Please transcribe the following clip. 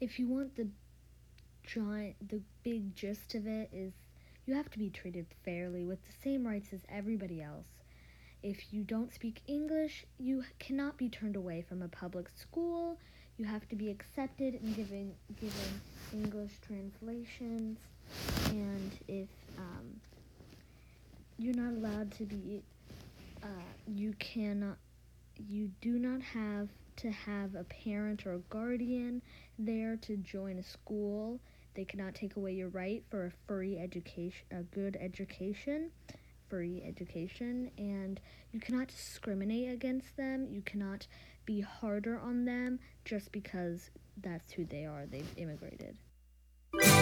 if you want the big gist of it is you have to be treated fairly with the same rights as everybody else. If you don't speak English, you cannot be turned away from a public school. You have to be accepted and given English translations. And if you're not allowed to be, you do not have to have a parent or a guardian there to join a school. They cannot take away your right for a free education, a good education, free education, and you cannot discriminate against them. You cannot be harder on them just because that's who they are. They've immigrated.